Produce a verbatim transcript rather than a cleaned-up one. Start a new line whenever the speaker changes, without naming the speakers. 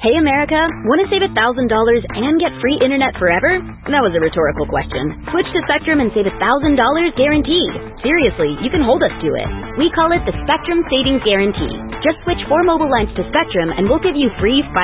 Hey, America, want to save one thousand dollars and get free internet forever? That was a rhetorical question. Switch to Spectrum and save one thousand dollars guaranteed. Seriously, you can hold us to it. We call it the Spectrum Savings Guarantee. Just switch four mobile lines to Spectrum and we'll give you free